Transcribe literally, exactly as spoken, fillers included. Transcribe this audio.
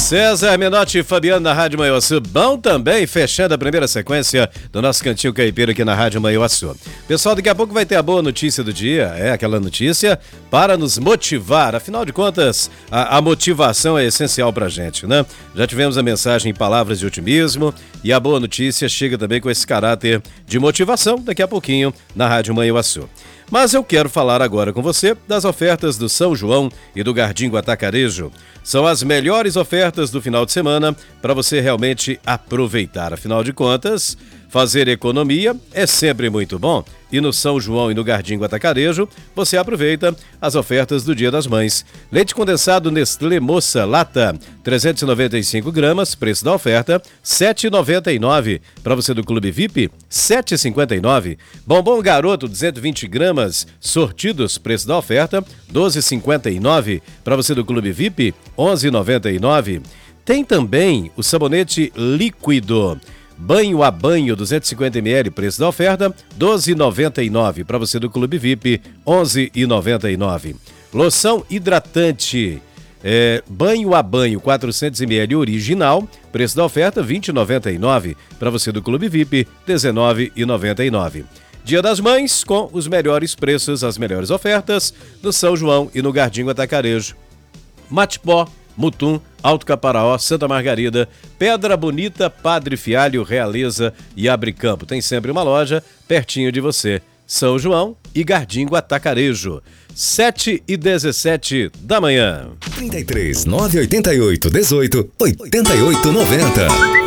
César Menotti e Fabiano na Rádio Manhuaçu. Bom também, fechando a primeira sequência do nosso Cantinho Caipira aqui na Rádio Manhuaçu. Pessoal, daqui a pouco vai ter a boa notícia do dia, é aquela notícia para nos motivar. Afinal de contas, a, a motivação é essencial pra gente, né? Já tivemos a mensagem em palavras de otimismo e a boa notícia chega também com esse caráter de motivação daqui a pouquinho na Rádio Manhuaçu. Mas eu quero falar agora com você das ofertas do São João e do Gardingo Atacarejo. São as melhores ofertas do final de semana para você realmente aproveitar. Afinal de contas, fazer economia é sempre muito bom. E no São João e no Gardingo Atacarejo, você aproveita as ofertas do Dia das Mães. Leite condensado Nestlé Moça Lata, trezentos e noventa e cinco gramas, preço da oferta, sete reais e noventa e nove centavos. Para você do Clube V I P, sete reais e cinquenta e nove centavos. Bombom Garoto, duzentos e vinte gramas, sortidos, preço da oferta, doze reais e cinquenta e nove centavos. Para você do Clube V I P, onze reais e noventa e nove centavos. Tem também o sabonete líquido Banho a Banho, duzentos e cinquenta mililitros, preço da oferta, doze reais e noventa e nove centavos. Para você do Clube V I P, onze reais e noventa e nove centavos. Loção hidratante é, Banho a Banho, quatrocentos mililitros, original, preço da oferta, vinte reais e noventa e nove centavos. Para você do Clube V I P, dezenove reais e noventa e nove centavos. Dia das Mães, com os melhores preços, as melhores ofertas no São João e no Gardingo Atacarejo. Matipó, Mutum, Alto Caparaó, Santa Margarida, Pedra Bonita, Padre Fialho, Realeza e Abre Campo. Tem sempre uma loja pertinho de você. São João e Gardingo Atacarejo. sete e dezessete da manhã. trinta e três, nove oitenta e oito, dezoito, oitenta e oito, noventa.